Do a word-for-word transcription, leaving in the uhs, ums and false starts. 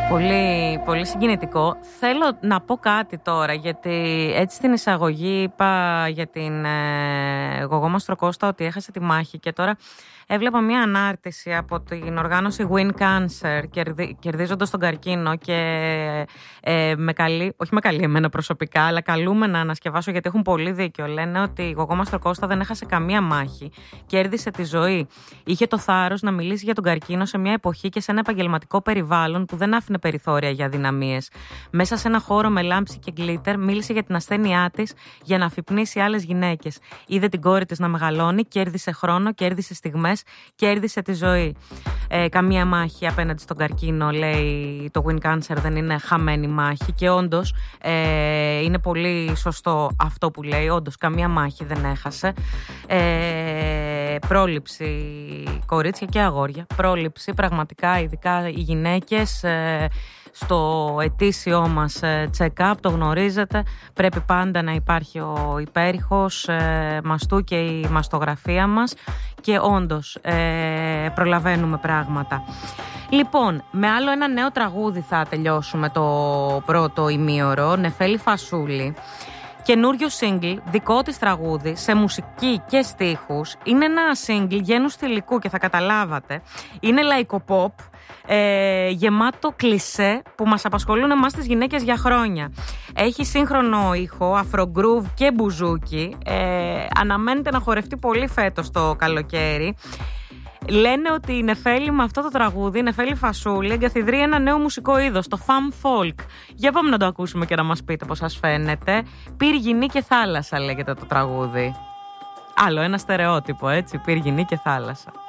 Πολύ, πολύ συγκινητικό. Θέλω να πω κάτι τώρα, γιατί έτσι στην εισαγωγή είπα για την ε, Γογό Μαστροκώστα ότι έχασε τη μάχη και τώρα έβλεπα μια ανάρτηση από την οργάνωση Win Cancer κερδι, κερδίζοντας τον καρκίνο και ε, με καλεί, όχι με καλεί εμένα προσωπικά, αλλά καλούμε να ανασκευάσω γιατί έχουν πολύ δίκιο. Λένε ότι η Γογό Μαστροκώστα δεν έχασε καμία μάχη, κέρδισε τη ζωή. Είχε το θάρρος να μιλήσει για τον καρκίνο σε μια εποχή και σε ένα επαγγελματικό περιβάλλον που δεν άφηνε περιθώρια για αδυναμίες. Μέσα σε ένα χώρο με λάμψη και γκλίτερ μίλησε για την ασθένειά της για να αφυπνίσει άλλες γυναίκες. Είδε την κόρη της να μεγαλώνει, κέρδισε χρόνο, κέρδισε στιγμές, κέρδισε τη ζωή. Ε, καμία μάχη απέναντι στον καρκίνο, λέει το Win Cancer, δεν είναι χαμένη μάχη και όντως ε, είναι πολύ σωστό αυτό που λέει. Όντως καμία μάχη δεν έχασε. Ε, πρόληψη κορίτσια και αγόρια, πρόληψη πραγματικά, ειδικά οι γυναίκες ε, στο ετήσιό μας check-up, το γνωρίζετε, πρέπει πάντα να υπάρχει ο υπέρηχος ε, μαστού και η μαστογραφία μας και όντως ε, προλαβαίνουμε πράγματα. Λοιπόν, με άλλο ένα νέο τραγούδι θα τελειώσουμε το πρώτο ημίωρο, Νεφέλη Φασούλη. Καινούριο single, δικό της τραγούδι, σε μουσική και στίχους. Είναι ένα single γένους θηλυκού και θα καταλάβατε. Είναι λαϊκό pop, ε, γεμάτο κλισέ που μας απασχολούν εμάς τις γυναίκες για χρόνια. Έχει σύγχρονο ήχο, αφρογκρούβ και μπουζούκι. Ε, αναμένεται να χορευτεί πολύ φέτος το καλοκαίρι. Λένε ότι η Νεφέλη με αυτό το τραγούδι, η Νεφέλη Φασούλη, εγκαθιδρεί ένα νέο μουσικό είδος, το femme folk. Για πάμε να το ακούσουμε και να μας πείτε πώς σας φαίνεται. Πύργινη και θάλασσα λέγεται το τραγούδι. Άλλο ένα στερεότυπο, έτσι, Πύργινη και θάλασσα.